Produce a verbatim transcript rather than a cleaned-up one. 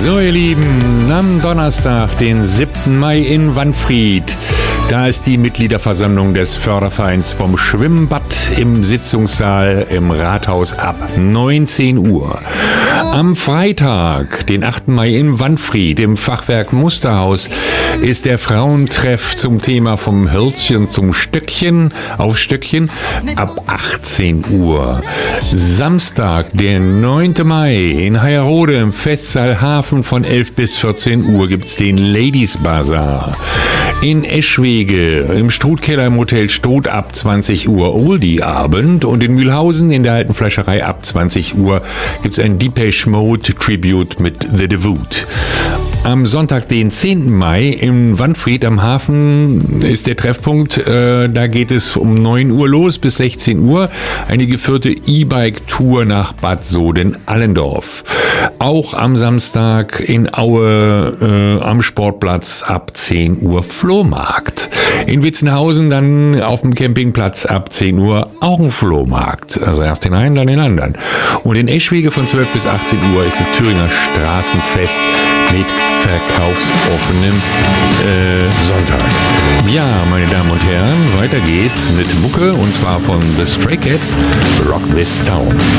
So, ihr Lieben, am Donnerstag, den siebten Mai in Wanfried, da ist die Mitgliederversammlung des Fördervereins vom Schwimmbad im Sitzungssaal im Rathaus ab neunzehn Uhr. Am Freitag, den achten Mai in Wanfried, im Fachwerk Musterhaus, ist der Frauentreff zum Thema vom Hölzchen zum Stöckchen auf Stöckchen ab achtzehn Uhr. Samstag, der neunten Mai, in Heierode im Festsaal Hafen von elf bis vierzehn Uhr gibt's den Ladies Bazaar. In Eschwege im Struthkeller im Hotel Struth ab zwanzig Uhr Oldie-Abend und in Mühlhausen in der Alten Fleischerei ab zwanzig Uhr gibt's ein Depeche Mode Tribute mit The Devout. Am Sonntag, den zehnten Mai, in Wanfried am Hafen ist der Treffpunkt. Äh, da geht es um neun Uhr los bis sechzehn Uhr. Eine geführte E-Bike-Tour nach Bad Soden-Allendorf. Auch am Samstag in Aue äh, am Sportplatz ab zehn Uhr Flohmarkt. In Witzenhausen dann auf dem Campingplatz ab zehn Uhr auch ein Flohmarkt. Also erst den einen, dann den anderen. Und in Eschwege von zwölf bis achtzehn Uhr ist das Thüringer Straßenfest mit verkaufsoffenem äh, Sonntag. Ja, meine Damen und Herren, weiter geht's mit Mucke und zwar von The Stray Cats, Rock This Town.